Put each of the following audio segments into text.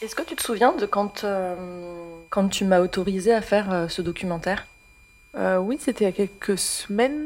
Est-ce que tu te souviens de quand tu m'as autorisé à faire ce documentaire? Oui, c'était il y a quelques semaines.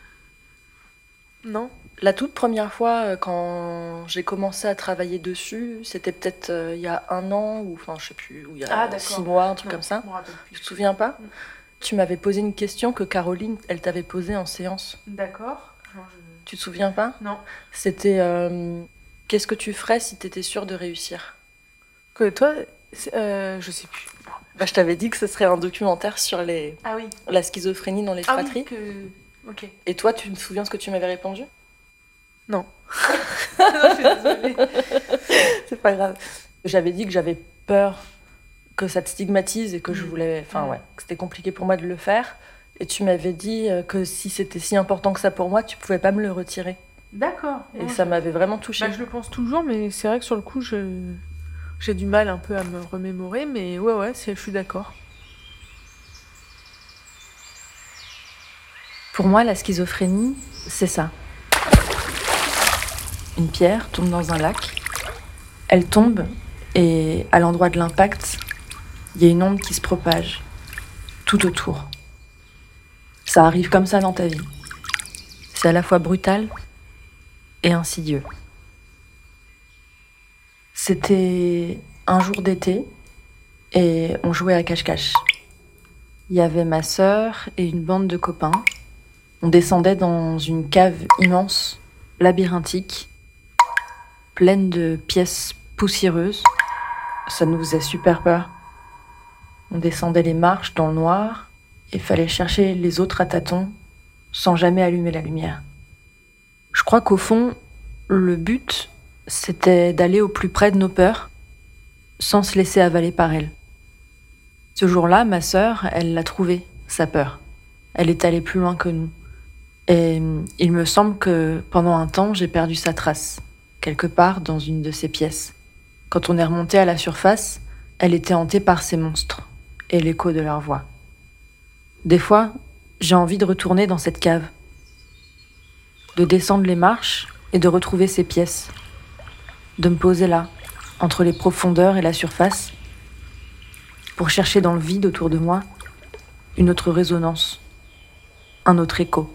Non? La toute première fois, quand j'ai commencé à travailler dessus, c'était peut-être il y a 1 an, ou enfin, je sais plus, ou il y Ah, a d'accord. 6 mois, un truc Non, comme ça. je me rappelle plus. Tu te souviens pas? Mm. Tu m'avais posé une question que Caroline, elle t'avait posée en séance. D'accord. Tu te souviens pas? Non. C'était qu'est-ce que tu ferais si t'étais sûre de réussir? Que toi, je sais plus. Bah, je t'avais dit que ce serait un documentaire sur Ah oui. la schizophrénie dans les fratries. Ok. Et toi, tu te souviens ce que tu m'avais répondu? Non. Non, je suis désolée. C'est pas grave. J'avais dit que j'avais peur que ça te stigmatise et que je voulais. Enfin, Mm. ouais, que c'était compliqué pour moi de le faire. Et tu m'avais dit que si c'était si important que ça pour moi, tu pouvais pas me le retirer. D'accord. Et Non, ça m'avait vraiment touchée. je le pense toujours, mais c'est vrai que sur le coup, j'ai du mal un peu à me remémorer, mais ouais, je suis d'accord. Pour moi, la schizophrénie, c'est ça. Une pierre tombe dans un lac. Elle tombe et à l'endroit de l'impact, il y a une onde qui se propage tout autour. Ça arrive comme ça dans ta vie. C'est à la fois brutal et insidieux. C'était un jour d'été et on jouait à cache-cache. Il y avait ma sœur et une bande de copains. On descendait dans une cave immense, labyrinthique, pleine de pièces poussiéreuses. Ça nous faisait super peur. On descendait les marches dans le noir et fallait chercher les autres à tâtons sans jamais allumer la lumière. Je crois qu'au fond, le but, c'était d'aller au plus près de nos peurs sans se laisser avaler par elles. Ce jour-là, ma sœur, elle l'a trouvé, sa peur. Elle est allée plus loin que nous. Et il me semble que pendant un temps, j'ai perdu sa trace, quelque part dans une de ces pièces. Quand on est remonté à la surface, elle était hantée par ces monstres et l'écho de leur voix. Des fois, j'ai envie de retourner dans cette cave, de descendre les marches et de retrouver ces pièces, de me poser là, entre les profondeurs et la surface, pour chercher dans le vide autour de moi une autre résonance, un autre écho.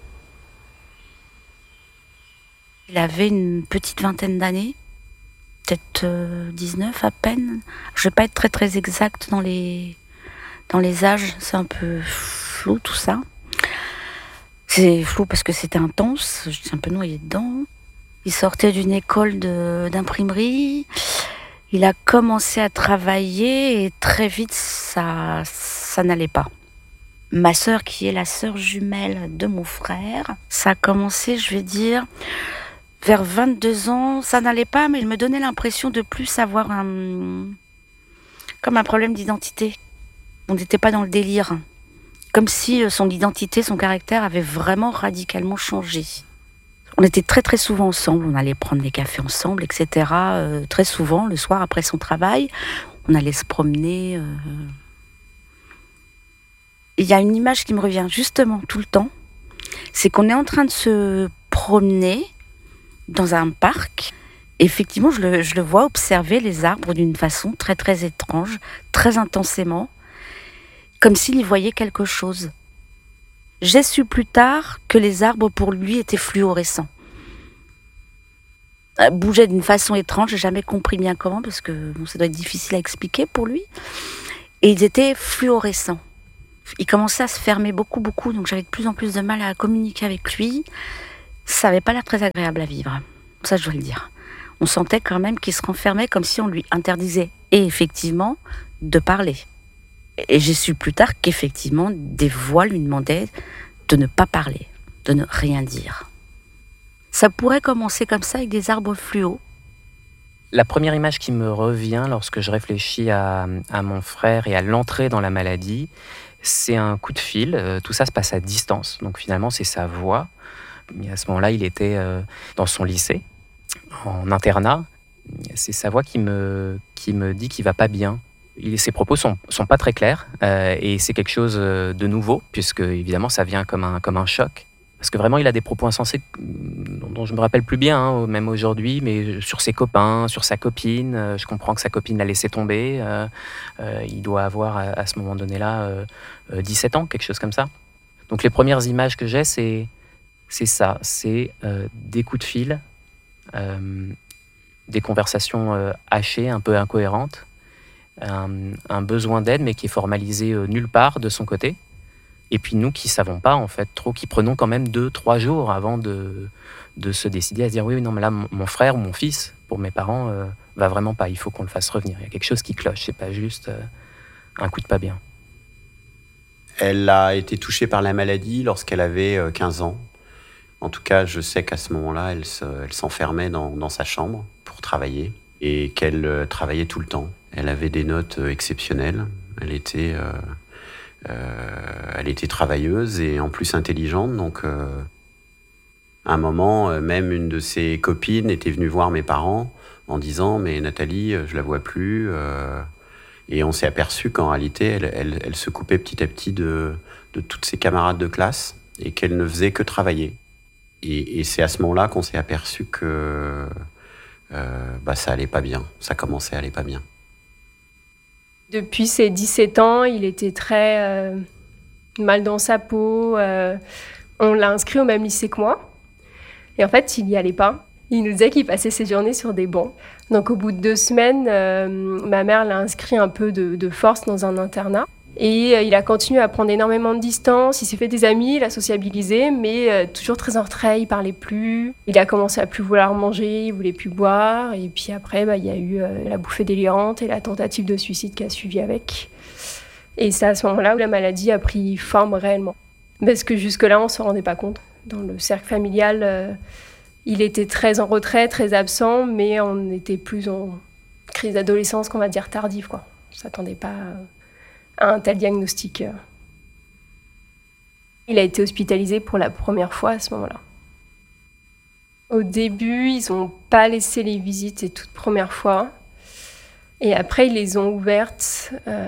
Il avait une petite vingtaine d'années, peut-être 19 à peine. Je ne vais pas être très très exacte dans les âges, c'est un peu flou tout ça. C'est flou parce que c'était intense, je suis un peu noyée dedans. Il sortait d'une école d'imprimerie, il a commencé à travailler et très vite ça n'allait pas. Ma sœur, qui est la sœur jumelle de mon frère, ça a commencé, je vais dire, vers 22 ans, ça n'allait pas, mais il me donnait l'impression de plus avoir comme un problème d'identité. On n'était pas dans le délire. Comme si son identité, son caractère avait vraiment radicalement changé. On était très très souvent ensemble, on allait prendre des cafés ensemble, etc. Très souvent, le soir après son travail, on allait se promener. Il y a une image qui me revient justement tout le temps, c'est qu'on est en train de se promener dans un parc. Effectivement, je le vois observer les arbres d'une façon très très étrange, très intensément, comme s'il y voyait quelque chose. J'ai su plus tard que les arbres pour lui étaient fluorescents. Bougeaient d'une façon étrange, j'ai jamais compris bien comment, parce que ça doit être difficile à expliquer pour lui. Et ils étaient fluorescents. Il commençait à se fermer beaucoup, donc j'avais de plus en plus de mal à communiquer avec lui. Ça n'avait pas l'air très agréable à vivre, ça je dois le dire. On sentait quand même qu'il se renfermait comme si on lui interdisait, et effectivement, de parler. Et j'ai su plus tard qu'effectivement, des voix lui demandaient de ne pas parler, de ne rien dire. Ça pourrait commencer comme ça avec des arbres fluo. La première image qui me revient lorsque je réfléchis à mon frère et à l'entrée dans la maladie, c'est un coup de fil. Tout ça se passe à distance, donc finalement c'est sa voix. Et à ce moment-là, il était dans son lycée, en internat. C'est sa voix qui me dit qu'il va pas bien. Ses propos sont pas très clairs et c'est quelque chose de nouveau, puisque évidemment ça vient comme un choc. Parce que vraiment, il a des propos insensés dont je me rappelle plus bien, hein, même aujourd'hui, mais sur ses copains, sur sa copine. Je comprends que sa copine l'a laissé tomber. Il doit avoir, à ce moment donné-là, 17 ans, quelque chose comme ça. Donc les premières images que j'ai, c'est ça. C'est des coups de fil, des conversations hachées, un peu incohérentes, un besoin d'aide, mais qui est formalisé nulle part de son côté. Et puis nous qui savons pas, en fait, trop, qui prenons quand même 2-3 jours avant de se décider à se dire oui, non, mais là, mon frère ou mon fils, pour mes parents, va vraiment pas. Il faut qu'on le fasse revenir. Il y a quelque chose qui cloche. C'est pas juste un coup de pas bien. Elle a été touchée par la maladie lorsqu'elle avait 15 ans. En tout cas, je sais qu'à ce moment-là, elle s'enfermait dans sa chambre pour travailler et qu'elle travaillait tout le temps. Elle avait des notes exceptionnelles. Elle était travailleuse et en plus intelligente. Donc, à un moment, même une de ses copines était venue voir mes parents en disant « Mais Nathalie, je la vois plus. » Et on s'est aperçu qu'en réalité, elle se coupait petit à petit de toutes ses camarades de classe et qu'elle ne faisait que travailler. Et c'est à ce moment-là qu'on s'est aperçu que ça allait pas bien. Ça commençait à aller pas bien. Depuis ses 17 ans, il était très mal dans sa peau. On l'a inscrit au même lycée que moi. Et en fait, il n'y allait pas. Il nous disait qu'il passait ses journées sur des bancs. Donc au bout de 2 semaines, ma mère l'a inscrit un peu de force dans un internat. Et il a continué à prendre énormément de distance. Il s'est fait des amis, il a sociabilisé, mais toujours très en retrait, il parlait plus. Il a commencé à plus vouloir manger, il voulait plus boire. Et puis après, il y a eu la bouffée délirante et la tentative de suicide qui a suivi avec. Et c'est à ce moment-là où la maladie a pris forme réellement. Parce que jusque-là, on ne se rendait pas compte. Dans le cercle familial, il était très en retrait, très absent, mais on était plus en crise d'adolescence, qu'on va dire tardive, quoi. On ne s'attendait pas à un tel diagnostic. Il a été hospitalisé pour la première fois à ce moment-là. Au début, ils n'ont pas laissé les visites les toutes premières fois. Et après, ils les ont ouvertes.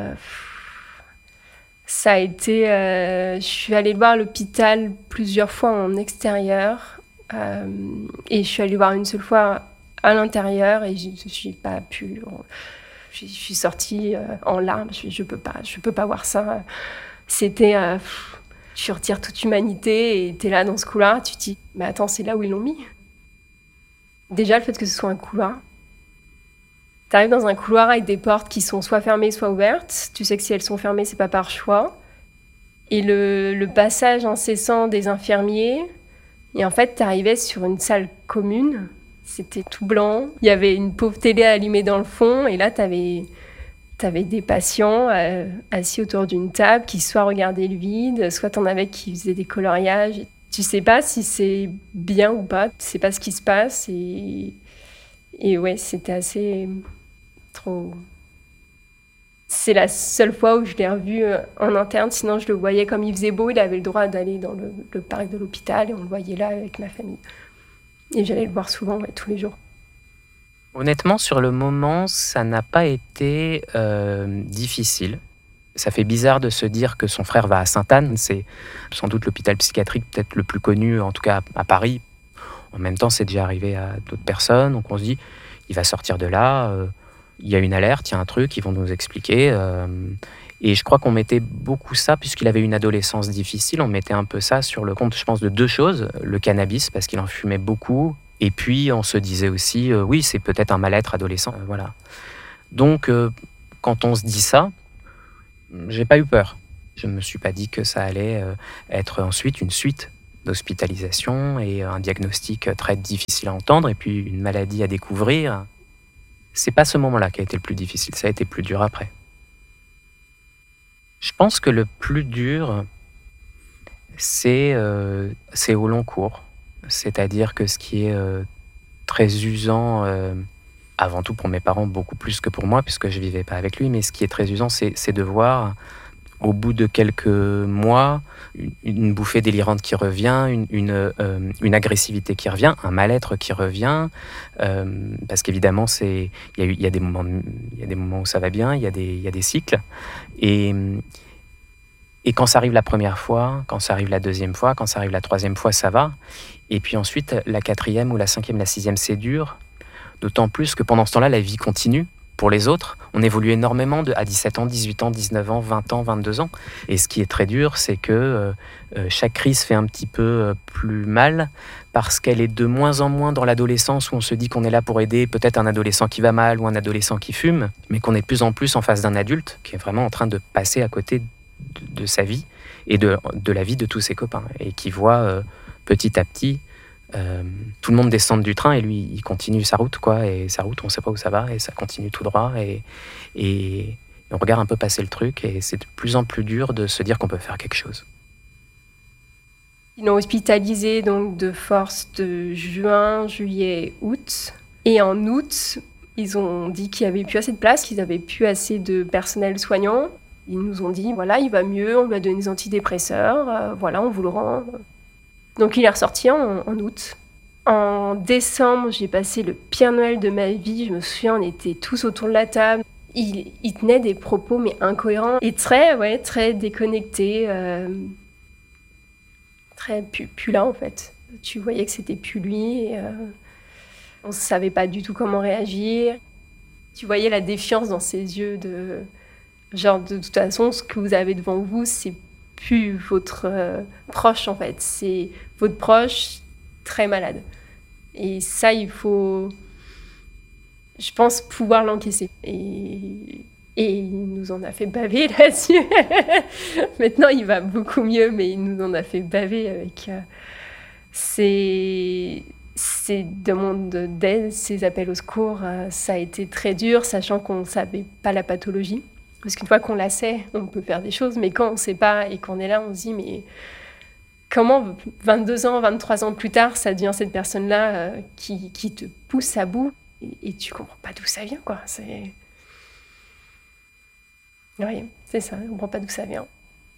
Ça a été... je suis allée le voir à l'hôpital plusieurs fois en extérieur. Et je suis allée le voir une seule fois à l'intérieur et je ne suis pas pu... Je suis sortie en larmes. Je peux pas voir ça. C'était... tu retires toute humanité et tu es là dans ce couloir. Tu te dis, mais attends, c'est là où ils l'ont mis. Déjà, le fait que ce soit un couloir. Tu arrives dans un couloir avec des portes qui sont soit fermées, soit ouvertes. Tu sais que si elles sont fermées, c'est pas par choix. Et le passage incessant des infirmiers. Et en fait, tu arrivais sur une salle commune. C'était tout blanc. Il y avait une pauvre télé allumée dans le fond. Et là, tu avais des patients assis autour d'une table qui soit regardaient le vide, soit t'en avais qui faisaient des coloriages. Tu sais pas si c'est bien ou pas. Tu sais pas ce qui se passe. Et ouais, c'était assez trop... C'est la seule fois où je l'ai revu en interne. Sinon, je le voyais comme il faisait beau. Il avait le droit d'aller dans le parc de l'hôpital. Et on le voyait là avec ma famille. Et j'allais le voir souvent, tous les jours. Honnêtement, sur le moment, ça n'a pas été difficile. Ça fait bizarre de se dire que son frère va à Sainte-Anne. C'est sans doute l'hôpital psychiatrique peut-être le plus connu, en tout cas à Paris. En même temps, c'est déjà arrivé à d'autres personnes. Donc on se dit, il va sortir de là. Il y a une alerte, il y a un truc, ils vont nous expliquer. Et je crois qu'on mettait beaucoup ça, puisqu'il avait une adolescence difficile, on mettait un peu ça sur le compte, je pense, de 2 choses. Le cannabis, parce qu'il en fumait beaucoup. Et puis, on se disait aussi, oui, c'est peut-être un mal-être adolescent. Voilà. Donc, quand on se dit ça, j'ai pas eu peur. Je me suis pas dit que ça allait être ensuite une suite d'hospitalisation et un diagnostic très difficile à entendre et puis une maladie à découvrir. C'est pas ce moment-là qui a été le plus difficile, ça a été plus dur après. Je pense que le plus dur, c'est au long cours. C'est-à-dire que ce qui est très usant, avant tout pour mes parents, beaucoup plus que pour moi, puisque je vivais pas avec lui, mais ce qui est très usant, c'est de voir, au bout de quelques mois, une bouffée délirante qui revient, une agressivité qui revient, un mal-être qui revient, parce qu'évidemment, il y a des moments où ça va bien, il y a des cycles, et Et quand ça arrive la première fois, quand ça arrive la deuxième fois, quand ça arrive la troisième fois, ça va. Et puis ensuite, la quatrième ou la cinquième, la sixième, c'est dur. D'autant plus que pendant ce temps-là, la vie continue. Pour les autres, on évolue énormément à 17 ans, 18 ans, 19 ans, 20 ans, 22 ans. Et ce qui est très dur, c'est que chaque crise fait un petit peu plus mal parce qu'elle est de moins en moins dans l'adolescence où on se dit qu'on est là pour aider peut-être un adolescent qui va mal ou un adolescent qui fume, mais qu'on est de plus en plus en face d'un adulte qui est vraiment en train de passer à côté de sa vie et de la vie de tous ses copains et qui voit petit à petit tout le monde descend du train et lui il continue sa route quoi, et sa route on sait pas où ça va et ça continue tout droit et on regarde un peu passer le truc et c'est de plus en plus dur de se dire qu'on peut faire quelque chose. Ils l'ont hospitalisé donc de force de juin, juillet, août. Et en août, ils ont dit qu'il n'y avait plus assez de place, qu'ils n'avaient plus assez de personnel soignant. Ils nous ont dit, voilà, il va mieux, on lui a donné des antidépresseurs, voilà, on vous le rend. Donc il est ressorti en août. En décembre, j'ai passé le pire Noël de ma vie. Je me souviens, on était tous autour de la table. Il tenait des propos mais incohérents et très déconnectés. Très plus là en fait. Tu voyais que c'était plus lui. Et, on ne savait pas du tout comment réagir. Tu voyais la défiance dans ses yeux de genre de toute façon ce que vous avez devant vous c'est plus votre proche en fait, c'est votre proche très malade. Et ça il faut, je pense, pouvoir l'encaisser. Et il nous en a fait baver là-dessus. Maintenant, il va beaucoup mieux, mais il nous en a fait baver avec ces demandes d'aide, ces appels au secours. Ça a été très dur, sachant qu'on ne savait pas la pathologie. Parce qu'une fois qu'on la sait, on peut faire des choses, mais quand on ne sait pas et qu'on est là, on se dit, mais comment 22 ans, 23 ans plus tard, ça devient cette personne-là qui te pousse à bout et tu ne comprends pas d'où ça vient, quoi. Oui, c'est ça, on ne comprend pas d'où ça vient.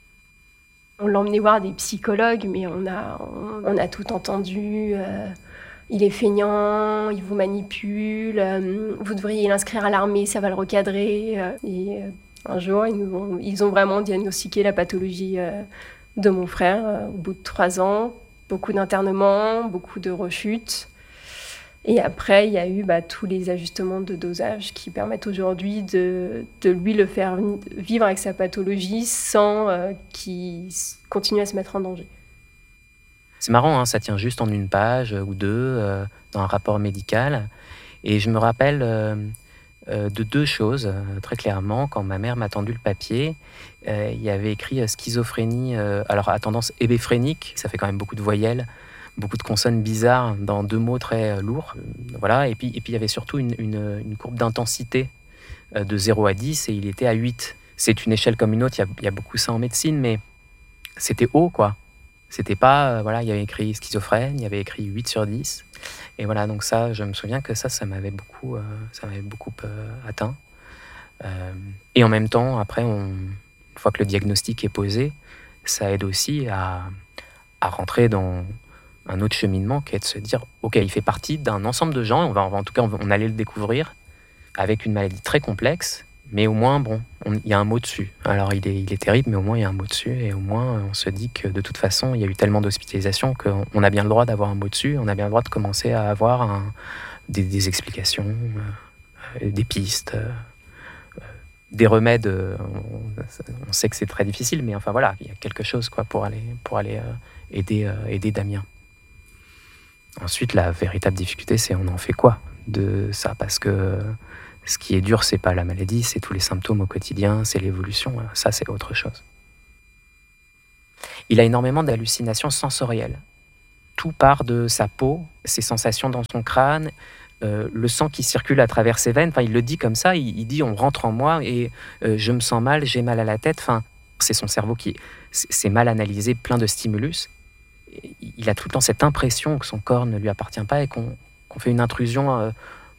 On l'a emmené voir des psychologues, mais on a tout entendu. Il est feignant, il vous manipule, vous devriez l'inscrire à l'armée, ça va le recadrer. Et un jour, ils ont vraiment diagnostiqué la pathologie de mon frère au bout de 3 ans. Beaucoup d'internements, beaucoup de rechutes. Et après, il y a eu tous les ajustements de dosage qui permettent aujourd'hui de lui le faire vivre avec sa pathologie sans qu'il continue à se mettre en danger. C'est marrant, hein, ça tient juste en une page ou deux dans un rapport médical. Et je me rappelle de 2 choses très clairement. Quand ma mère m'a tendu le papier, il y avait écrit schizophrénie, alors à tendance hébéphrénique, ça fait quand même beaucoup de voyelles, beaucoup de consonnes bizarres dans 2 mots très lourds. Voilà. Et puis il y avait surtout une courbe d'intensité de 0 à 10 et il était à 8. C'est une échelle comme une autre, il y a beaucoup ça en médecine, mais c'était haut, quoi. C'était pas, il y avait écrit schizophrène, il y avait écrit 8 sur 10. Et voilà, donc ça, je me souviens que ça m'avait beaucoup atteint. Et en même temps, après, une fois que le diagnostic est posé, ça aide aussi à rentrer dans un autre cheminement qui est de se dire, ok, il fait partie d'un ensemble de gens, en tout cas, on allait le découvrir, avec une maladie très complexe, mais au moins, il y a un mot dessus. Alors, il est terrible, mais au moins, il y a un mot dessus. Et au moins, on se dit que de toute façon, il y a eu tellement d'hospitalisations qu'on a bien le droit d'avoir un mot dessus. On a bien le droit de commencer à avoir des explications, des pistes, des remèdes. On sait que c'est très difficile, mais enfin voilà, il y a quelque chose quoi, pour aller aider Damien. Ensuite, la véritable difficulté, c'est on en fait quoi de ça, parce que ce qui est dur, c'est pas la maladie, c'est tous les symptômes au quotidien, c'est l'évolution. Ça, c'est autre chose. Il a énormément d'hallucinations sensorielles. Tout part de sa peau, ses sensations dans son crâne, le sang qui circule à travers ses veines. Enfin, il le dit comme ça, il dit on rentre en moi et je me sens mal, j'ai mal à la tête. Enfin, c'est son cerveau qui s'est mal analysé, plein de stimulus. Il a tout le temps cette impression que son corps ne lui appartient pas et qu'on fait une intrusion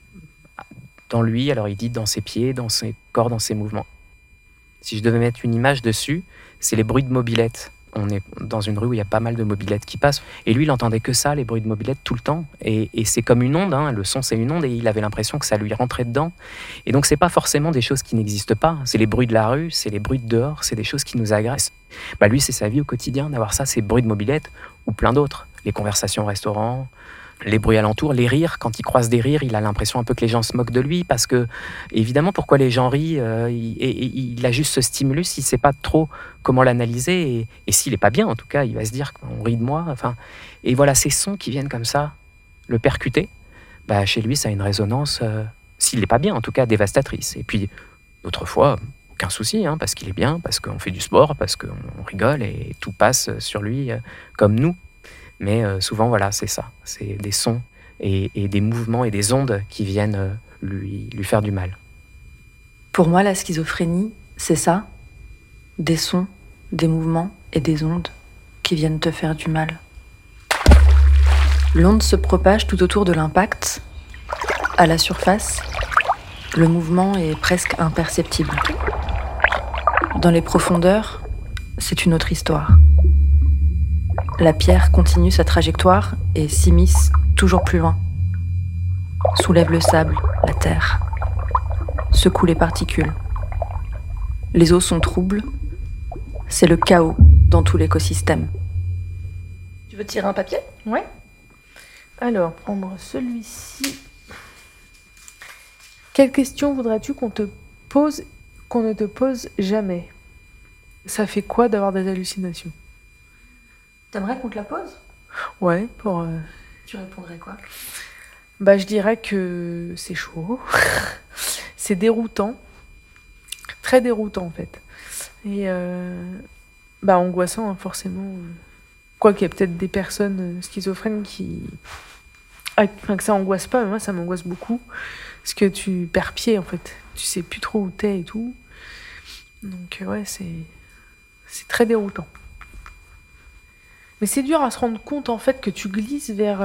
dans lui, alors il dit dans ses pieds, dans ses corps, dans ses mouvements. Si je devais mettre une image dessus, c'est les bruits de mobylettes On est dans une rue où il y a pas mal de mobylettes qui passent. Et lui, il entendait que ça, les bruits de mobylettes, tout le temps. Et c'est comme une onde, hein. Le son, c'est une onde, et il avait l'impression que ça lui rentrait dedans. Et donc, c'est pas forcément des choses qui n'existent pas. C'est les bruits de la rue, c'est les bruits de dehors, c'est des choses qui nous agressent. Lui, c'est sa vie au quotidien d'avoir ça, ces bruits de mobylettes, ou plein d'autres. Les conversations au restaurant, les bruits alentours, les rires. Quand il croise des rires, il a l'impression un peu que les gens se moquent de lui, parce que, évidemment, pourquoi les gens rient, il a juste ce stimulus, il ne sait pas trop comment l'analyser, et s'il n'est pas bien, en tout cas, il va se dire qu'on rit de moi. Enfin, et voilà, ces sons qui viennent comme ça, le percuter, chez lui, ça a une résonance, s'il n'est pas bien, en tout cas, dévastatrice. Et puis, d'autres fois, aucun souci, hein, parce qu'il est bien, parce qu'on fait du sport, parce qu'on rigole, et tout passe sur lui comme nous. Mais souvent, voilà, c'est ça. C'est des sons et des mouvements et des ondes qui viennent lui faire du mal. Pour moi, la schizophrénie, c'est ça. Des sons, des mouvements et des ondes qui viennent te faire du mal. L'onde se propage tout autour de l'impact. À la surface, le mouvement est presque imperceptible. Dans les profondeurs, c'est une autre histoire. La pierre continue sa trajectoire et s'immisce toujours plus loin. Soulève le sable, la terre. Secoue les particules. Les eaux sont troubles. C'est le chaos dans tout l'écosystème. Tu veux tirer un papier ? Ouais. Alors, prendre celui-ci. Quelle question voudrais-tu qu'on te pose, qu'on ne te pose jamais ? Ça fait quoi d'avoir des hallucinations ? T'aimerais qu'on te la pose ? Ouais, pour... Tu répondrais quoi ? Je dirais que c'est chaud. C'est déroutant. Très déroutant, en fait. Et angoissant, hein, forcément. Quoiqu'il y a peut-être des personnes schizophrènes que ça angoisse pas, mais moi, ça m'angoisse beaucoup. Parce que tu perds pied, en fait. Tu sais plus trop où t'es et tout. Donc, ouais, c'est très déroutant. Mais c'est dur à se rendre compte, en fait, que tu glisses vers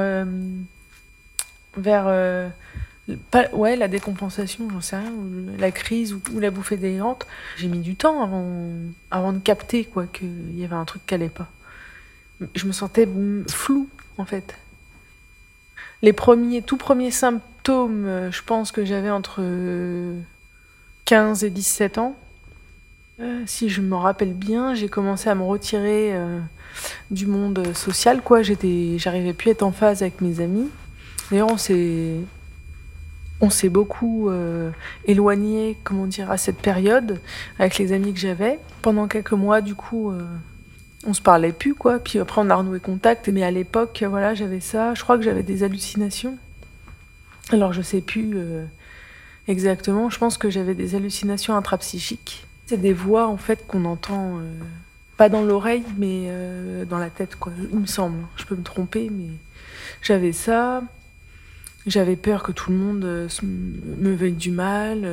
la décompensation, j'en sais rien, ou la crise, ou la bouffée délirante. J'ai mis du temps avant de capter, quoi, qu'il y avait un truc qui allait pas. Je me sentais floue, en fait. Les tout premiers symptômes, je pense que j'avais entre 15 et 17 ans. Si je me rappelle bien, j'ai commencé à me retirer du monde social, quoi. J'arrivais plus à être en phase avec mes amis. D'ailleurs, on s'est beaucoup éloigné, à cette période, avec les amis que j'avais. Pendant quelques mois, du coup, on se parlait plus, quoi. Puis après, on a renoué contact. Mais à l'époque, voilà, j'avais ça. Je crois que j'avais des hallucinations. Alors, je sais plus exactement. Je pense que j'avais des hallucinations intrapsychiques. C'est des voix, en fait, qu'on entend, pas dans l'oreille, mais dans la tête, quoi. Il me semble. Je peux me tromper, mais j'avais ça. J'avais peur que tout le monde me veuille du mal.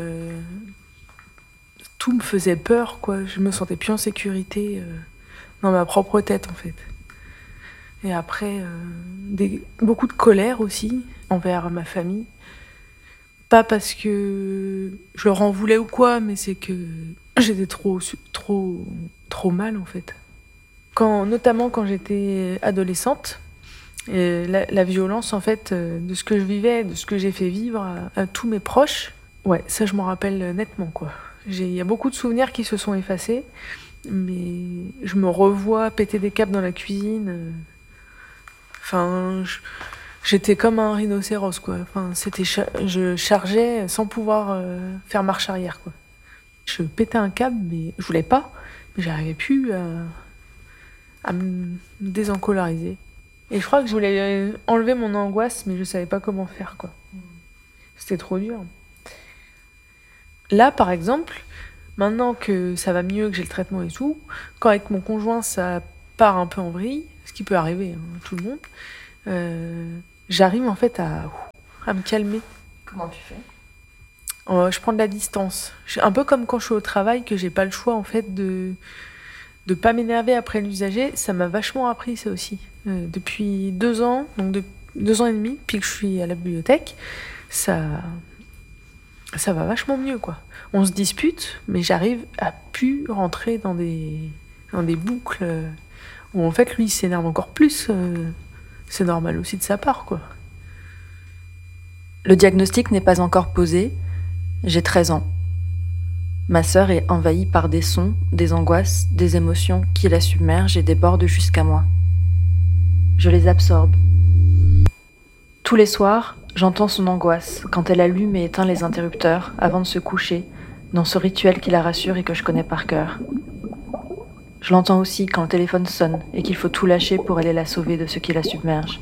Tout me faisait peur, quoi. Je me sentais plus en sécurité dans ma propre tête, en fait. Et après, beaucoup de colère aussi envers ma famille. Pas parce que je leur en voulais ou quoi, mais c'est que j'étais trop mal, en fait. Notamment quand j'étais adolescente, la violence, en fait, de ce que je vivais, de ce que j'ai fait vivre à tous mes proches, ouais, ça, je m'en rappelle nettement, quoi. Il y a beaucoup de souvenirs qui se sont effacés, mais je me revois péter des câbles dans la cuisine. J'étais comme un rhinocéros, quoi. Je chargeais sans pouvoir faire marche arrière, quoi. Je pétais un câble, mais je voulais pas. Mais j'arrivais plus à me désencolariser. Et je crois que je voulais enlever mon angoisse, mais je savais pas comment faire, quoi. C'était trop dur. Là, par exemple, maintenant que ça va mieux, que j'ai le traitement et tout, quand avec mon conjoint ça part un peu en vrille, ce qui peut arriver à tout le monde, j'arrive en fait à me calmer. Comment tu fais ? Je prends de la distance. Un peu comme quand je suis au travail, que j'ai pas le choix en fait de pas m'énerver après l'usager. Ça m'a vachement appris ça aussi. Depuis 2 ans, donc 2 ans et demi, puis que je suis à la bibliothèque, ça va vachement mieux, quoi. On se dispute, mais j'arrive à plus rentrer dans des boucles où en fait lui il s'énerve encore plus. C'est normal aussi de sa part, quoi. Le diagnostic n'est pas encore posé. J'ai 13 ans. Ma sœur est envahie par des sons, des angoisses, des émotions qui la submergent et débordent jusqu'à moi. Je les absorbe. Tous les soirs, j'entends son angoisse quand elle allume et éteint les interrupteurs avant de se coucher, dans ce rituel qui la rassure et que je connais par cœur. Je l'entends aussi quand le téléphone sonne et qu'il faut tout lâcher pour aller la sauver de ce qui la submerge.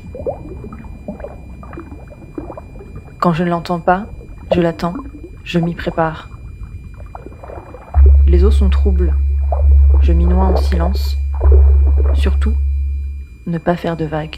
Quand je ne l'entends pas, je l'attends, je m'y prépare. Les eaux sont troubles. Je m'y noie en silence. Surtout, ne pas faire de vagues.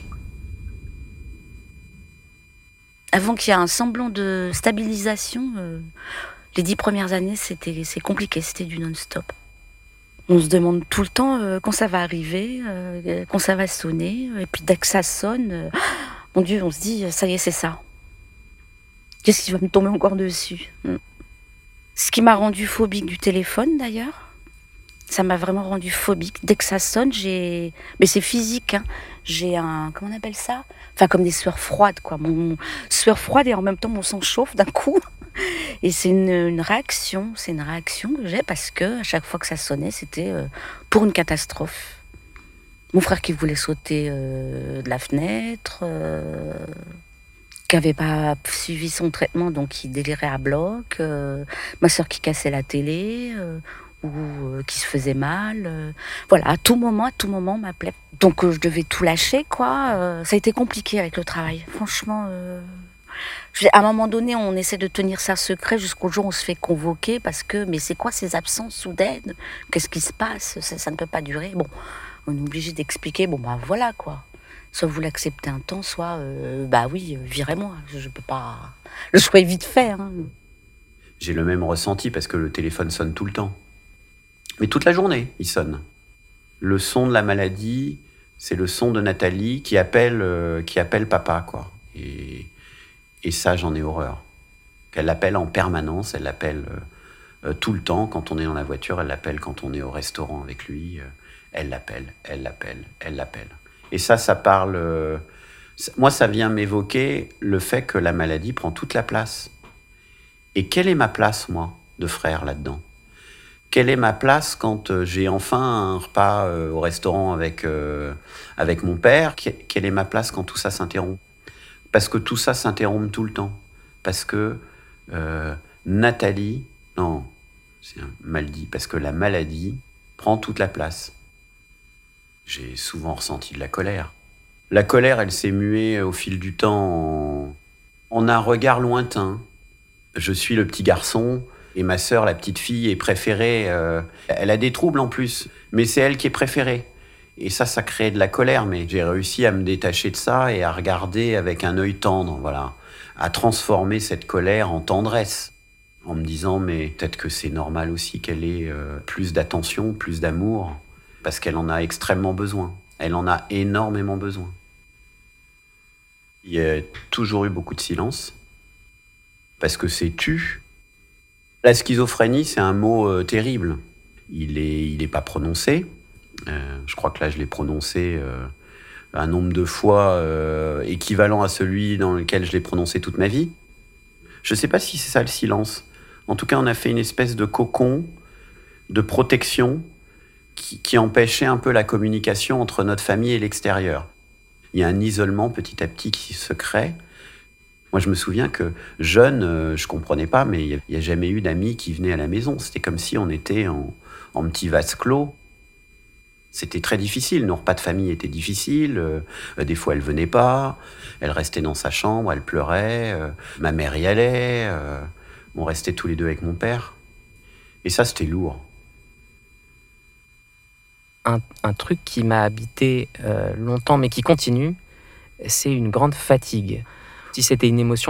Avant qu'il y ait un semblant de stabilisation, les 10 premières années, c'est compliqué, c'était du non-stop. On se demande tout le temps quand ça va arriver, quand ça va sonner. Et puis dès que ça sonne, mon Dieu, on se dit, ça y est, c'est ça. Qu'est-ce qui va me tomber encore dessus? Ce qui m'a rendu phobique du téléphone, d'ailleurs, ça m'a vraiment rendu phobique. Dès que ça sonne, mais c'est physique, hein. J'ai un... Comment on appelle ça? Enfin, comme des sueurs froides, quoi. Sueur froide et en même temps, mon sang chauffe d'un coup. Et c'est une réaction. C'est une réaction que j'ai parce que à chaque fois que ça sonnait, c'était pour une catastrophe. Mon frère qui voulait sauter de la fenêtre, qui n'avait pas suivi son traitement, donc qui délirait à bloc. Ma soeur qui cassait la télé... ou qui se faisait mal. Voilà, à tout moment, on m'appelait. Donc je devais tout lâcher, quoi. Ça a été compliqué avec le travail. Franchement, à un moment donné, on essaie de tenir ça secret jusqu'au jour où on se fait convoquer parce que, mais c'est quoi ces absences soudaines? Qu'est-ce qui se passe? Ça ne peut pas durer. Bon, on est obligé d'expliquer, bon bah voilà, quoi. Soit vous l'acceptez un temps, soit, bah oui, virez-moi. Je peux pas... Le choix est vite fait, hein. J'ai le même ressenti parce que le téléphone sonne tout le temps. Mais toute la journée, il sonne. Le son de la maladie, c'est le son de Nathalie qui appelle papa, quoi. Et ça, j'en ai horreur. Elle l'appelle en permanence, elle l'appelle tout le temps. Quand on est dans la voiture, elle l'appelle quand on est au restaurant avec lui. Elle l'appelle. Et ça parle... moi, ça vient m'évoquer le fait que la maladie prend toute la place. Et quelle est ma place, moi, de frère, là-dedans ? Quelle est ma place quand j'ai enfin un repas au restaurant avec mon père? Quelle est ma place quand tout ça s'interrompt? Parce que tout ça s'interrompt tout le temps. Parce que Nathalie... Non, c'est mal dit. Parce que la maladie prend toute la place. J'ai souvent ressenti de la colère. La colère, elle s'est muée au fil du temps en un regard lointain. Je suis le petit garçon... Et ma sœur, la petite fille, est préférée. Elle a des troubles en plus, mais c'est elle qui est préférée. Et ça crée de la colère. Mais j'ai réussi à me détacher de ça et à regarder avec un œil tendre, voilà, à transformer cette colère en tendresse, en me disant mais peut-être que c'est normal aussi qu'elle ait plus d'attention, plus d'amour, parce qu'elle en a extrêmement besoin. Elle en a énormément besoin. Il y a toujours eu beaucoup de silence, parce que c'est tu. La schizophrénie, c'est un mot terrible. Il est pas prononcé. Je crois que là, je l'ai prononcé un nombre de fois équivalent à celui dans lequel je l'ai prononcé toute ma vie. Je sais pas si c'est ça le silence. En tout cas, on a fait une espèce de cocon de protection qui empêchait un peu la communication entre notre famille et l'extérieur. Il y a un isolement petit à petit qui se crée. Moi, je me souviens que jeune, je comprenais pas, mais il n'y a jamais eu d'amis qui venaient à la maison. C'était comme si on était en petit vase clos. C'était très difficile. Nos repas de famille étaient difficiles. Des fois, elle venait pas. Elle restait dans sa chambre, elle pleurait. Ma mère y allait. On restait tous les deux avec mon père. Et ça, c'était lourd. Un truc qui m'a habité longtemps, mais qui continue, c'est une grande fatigue. Si c'était une émotion,